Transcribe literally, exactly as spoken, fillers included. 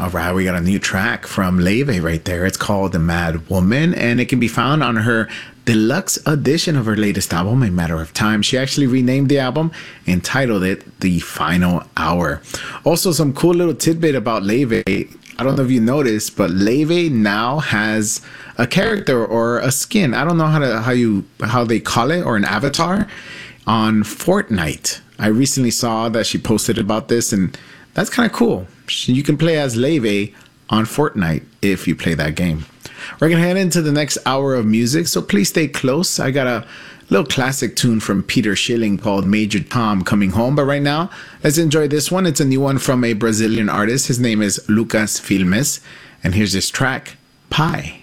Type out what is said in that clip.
All right, we got a new track from Leve right there. It's called The Mad Woman, and it can be found on her deluxe edition of her latest album, A Matter of Time. She actually renamed the album and titled it The Final Hour. Also, some cool little tidbit about Leve. I don't know if you noticed, but Leve now has a character or a skin. I don't know how to how you how they call it, or an avatar on Fortnite. I recently saw that she posted about this, and that's kind of cool. You can play as Leve on Fortnite if you play that game. We're going to head into the next hour of music, so please stay close. I got a little classic tune from Peter Schilling called Major Tom coming home. But right now, let's enjoy this one. It's a new one from a Brazilian artist. His name is Lucas Filmes. And here's this track, Pi.